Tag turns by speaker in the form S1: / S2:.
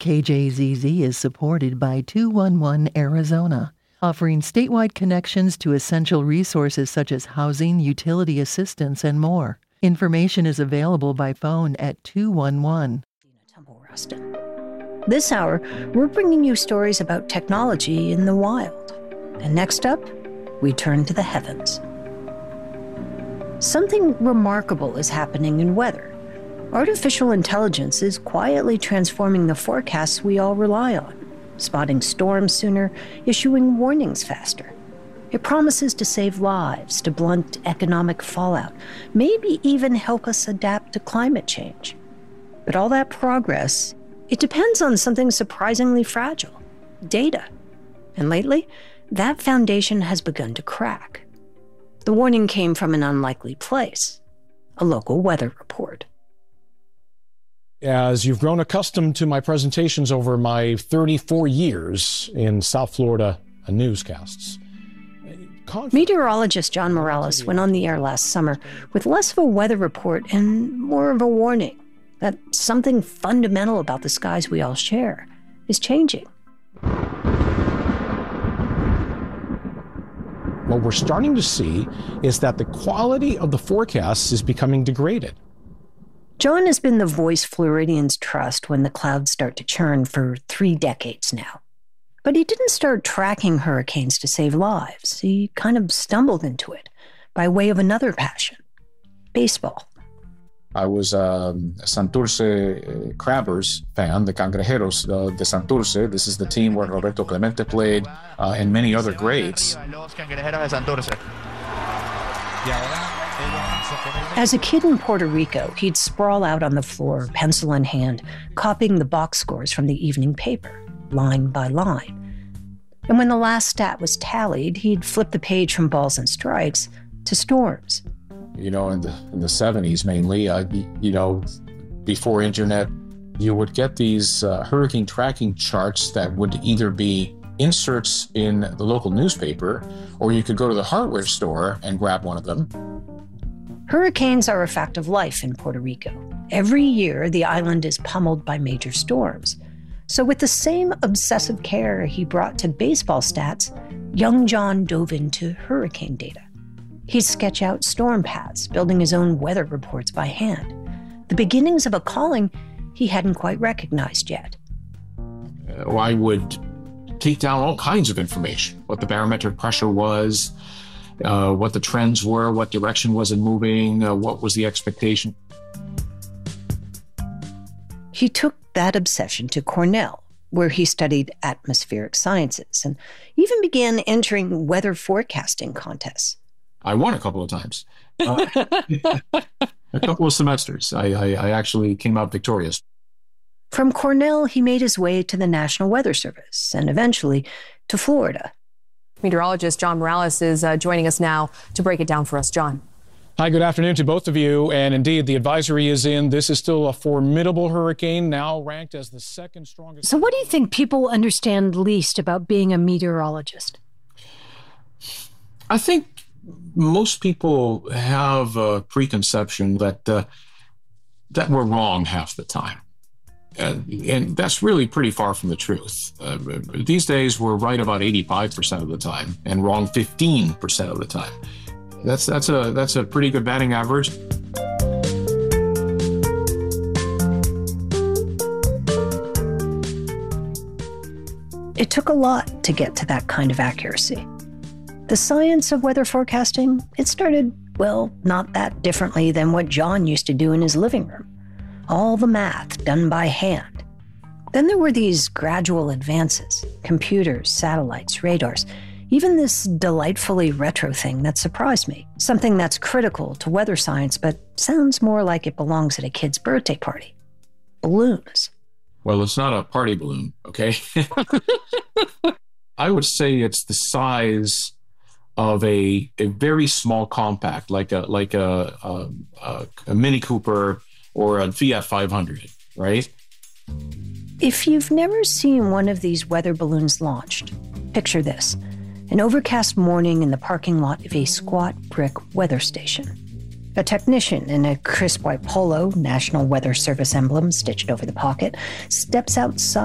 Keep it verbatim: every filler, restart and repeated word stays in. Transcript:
S1: K J Z Z is supported by two one one Arizona, offering statewide connections to essential resources such as housing, utility assistance, and more. Information is available by phone at two one one.
S2: This hour, we're bringing you stories about technology in the wild. And next up, we turn to the heavens. Something remarkable is happening in weather. Artificial intelligence is quietly transforming the forecasts we all rely on, spotting storms sooner, issuing warnings faster. It promises to save lives, to blunt economic fallout, maybe even help us adapt to climate change. But all that progress, it depends on something surprisingly fragile, data. And lately, that foundation has begun to crack. The warning came from an unlikely place, a local weather report.
S3: As you've grown accustomed to my presentations over my thirty-four years in South Florida newscasts. Conf-
S2: Meteorologist John Morales went on the air last summer with less of a weather report and more of a warning that something fundamental about the skies we all share is changing.
S3: What we're starting to see is that the quality of the forecasts is becoming degraded.
S2: John has been the voice Floridians trust when the clouds start to churn for three decades now. But he didn't start tracking hurricanes to save lives. He kind of stumbled into it by way of another passion, baseball.
S4: I was um, a Santurce uh, Crabbers fan, the Cangrejeros uh, de Santurce. This is the team where Roberto Clemente played uh, and many other greats.
S2: As a kid in Puerto Rico, he'd sprawl out on the floor, pencil in hand, copying the box scores from the evening paper, line by line. And when the last stat was tallied, he'd flip the page from balls and strikes to storms.
S4: You know, in the in the seventies mainly, uh, you, you know, before internet, you would get these uh, hurricane tracking charts that would either be inserts in the local newspaper, or you could go to the hardware store and grab one of them.
S2: Hurricanes are a fact of life in Puerto Rico. Every year, the island is pummeled by major storms. So with the same obsessive care he brought to baseball stats, young John dove into hurricane data. He'd sketch out storm paths, building his own weather reports by hand. The beginnings of a calling he hadn't quite recognized yet.
S4: Uh, I would take down all kinds of information, what the barometric pressure was, uh, what the trends were, what direction was it moving, uh, what was the expectation.
S2: He took that obsession to Cornell, where he studied atmospheric sciences and even began entering weather forecasting contests.
S4: I won a couple of times. Uh, a couple of semesters. I, I, I actually came out victorious.
S2: From Cornell, he made his way to the National Weather Service and eventually to Florida.
S5: Meteorologist John Morales is uh, joining us now to break it down for us. John.
S3: Hi, good afternoon to both of you. And indeed, the advisory is in. This is still a formidable hurricane, now ranked as the second strongest.
S2: So what do you think people understand least about being a meteorologist?
S4: I think most people have a preconception that uh, that we're wrong half the time. Uh, and that's really pretty far from the truth. Uh, these days, we're right about eighty-five percent of the time and wrong fifteen percent of the time. That's, that's, a, that's a pretty good batting average.
S2: It took a lot to get to that kind of accuracy. The science of weather forecasting, it started, well, not that differently than what John used to do in his living room. All the math done by hand. Then there were these gradual advances, computers, satellites, radars, even this delightfully retro thing that surprised me, something that's critical to weather science but sounds more like it belongs at a kid's birthday party. Balloons.
S4: Well, it's not a party balloon, okay? I would say it's the size of a, a very small compact, like a like a, a, a, a Mini Cooper or a Fiat five hundred, right?
S2: If you've never seen one of these weather balloons launched, picture this. An overcast morning in the parking lot of a squat brick weather station. A technician in a crisp white polo, National Weather Service emblem stitched over the pocket, steps outside